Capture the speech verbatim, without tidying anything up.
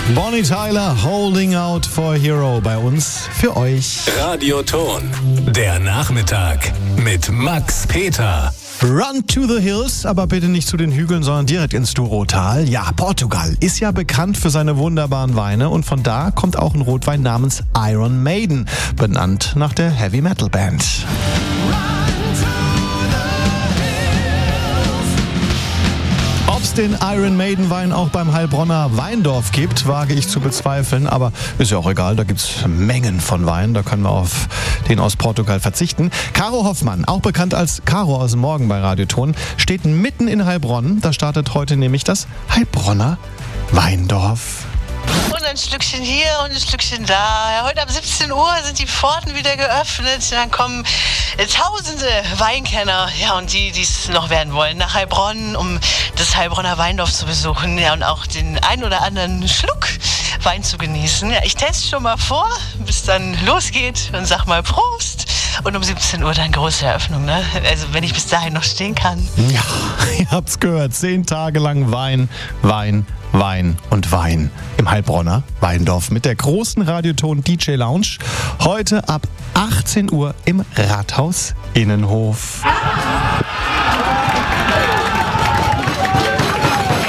Bonnie Tyler, Holding Out for a Hero bei uns für euch. Radioton, der Nachmittag mit Max Peter. Run to the Hills, aber bitte nicht zu den Hügeln, sondern direkt ins Douro-Tal. Ja, Portugal ist ja bekannt für seine wunderbaren Weine und von da kommt auch ein Rotwein namens Iron Maiden, benannt nach der Heavy-Metal-Band. Ob es den Iron Maiden Wein auch beim Heilbronner Weindorf gibt, wage ich zu bezweifeln, aber ist ja auch egal, da gibt es Mengen von Wein, da können wir auf den aus Portugal verzichten. Caro Hoffmann, auch bekannt als Caro aus dem Morgen bei Radioton, steht mitten in Heilbronn, da startet heute nämlich das Heilbronner Weindorf. Und ein Stückchen hier und ein Stückchen da. Heute ab siebzehn Uhr sind die Pforten wieder geöffnet. Dann kommen tausende Weinkenner, ja, und die, die es noch werden wollen, nach Heilbronn, um das Heilbronner Weindorf zu besuchen, ja, und auch den ein oder anderen Schluck Wein zu genießen. Ja, ich teste schon mal vor, bis dann losgeht und sag mal Prost. Und um siebzehn Uhr dann große Eröffnung, ne? Also wenn ich bis dahin noch stehen kann. Ja, ihr habt's gehört. Zehn Tage lang Wein, Wein, Wein und Wein im Heilbronner Weindorf mit der großen Radioton D J Lounge. Heute ab achtzehn Uhr im Rathaus Innenhof.